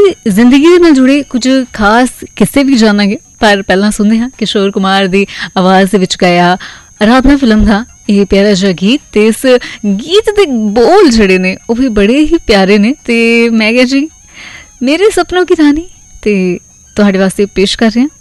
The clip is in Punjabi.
ਜ਼ਿੰਦਗੀ ਦੇ ਨਾਲ ਜੁੜੇ ਕੁਝ ਖਾਸ ਕਿੱਸੇ ਵੀ ਜਾਣਾਂਗੇ, ਪਰ ਪਹਿਲਾਂ ਸੁਣਦੇ ਹਾਂ ਕਿਸ਼ੋਰ ਕੁਮਾਰ ਦੀ ਆਵਾਜ਼ ਦੇ ਵਿੱਚ ਗਾਇਆ ਅਰਾਧਨਾ ਫਿਲਮ ਦਾ ਇਹ ਪਿਆਰਾ ਜਿਹਾ ਗੀਤ। ਤੇ ਇਸ ਗੀਤ ਦੇ ਬੋਲ ਜਿਹੜੇ ਨੇ ਉਹ ਵੀ ਬੜੇ ਹੀ ਪਿਆਰੇ ਨੇ। ਤੇ ਮੈਂ ਕਿਹਾ ਜੀ ਮੇਰੇ ਸੁਪਨੋਂ ਕੀ ਰਾਣੀ ਤੇ ਤੁਹਾਡੇ ਵਾਸਤੇ ਪੇਸ਼ ਕਰ ਰਹੇ ਹਾਂ